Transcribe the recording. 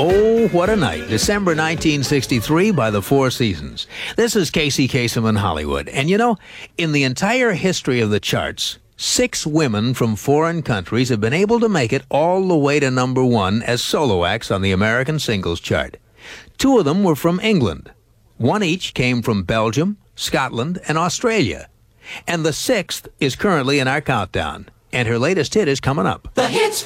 Oh, what a night. December 1963 by the Four Seasons. This is Casey Kasem in Hollywood. And you know, in the entire history of the charts, 6 women from foreign countries have been able to make it all the way to number 1 as solo acts on the American singles chart. 2 of them were from England. 1 each came from Belgium, Scotland, and Australia. And the 6th is currently in our countdown. And her latest hit is coming up. The hits